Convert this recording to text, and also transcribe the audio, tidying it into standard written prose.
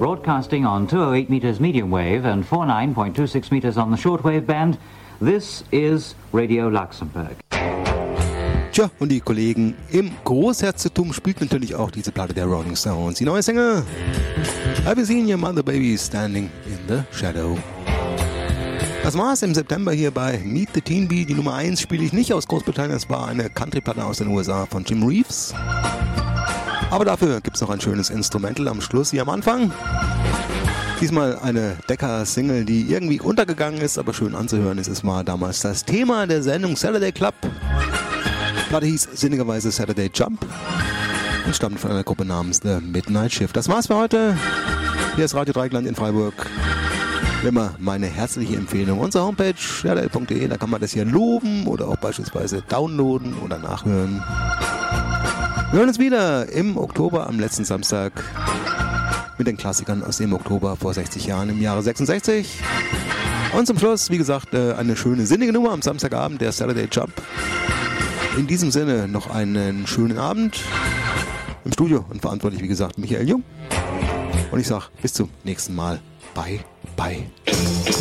broadcasting on 208 meters medium wave and 49.26 meters on the shortwave band. This is Radio Luxembourg. Tja, und die Kollegen im Großherzogtum spielt natürlich auch diese Platte der Rolling Stones. Die neue Single, Have You Seen Your Mother Baby Standing in the Shadow? Das war's im September hier bei Meet the Teen Bee. Die Nummer 1 spiele ich nicht aus Großbritannien, das war eine Country-Platte aus den USA von Jim Reeves. Aber dafür gibt's noch ein schönes Instrumental am Schluss, wie am Anfang. Diesmal eine Decca-Single, die irgendwie untergegangen ist, aber schön anzuhören ist. Es war damals das Thema der Sendung Saturday Club. Die Platte hieß sinnigerweise Saturday Jump und stammt von einer Gruppe namens The Midnight Shift. Das war's für heute. Hier ist Radio Dreieckland in Freiburg. Wie immer meine herzliche Empfehlung. Unsere Homepage rdl.de, da kann man das hier loben oder auch beispielsweise downloaden oder nachhören. Wir hören uns wieder im Oktober, am letzten Samstag, mit den Klassikern aus dem Oktober vor 60 Jahren im Jahre 66. Und zum Schluss, wie gesagt, eine schöne sinnige Nummer am Samstagabend, der Saturday Jump. In diesem Sinne noch einen schönen Abend. Im Studio und verantwortlich, wie gesagt, Michael Jung. Und ich sage bis zum nächsten Mal. Bye, bye.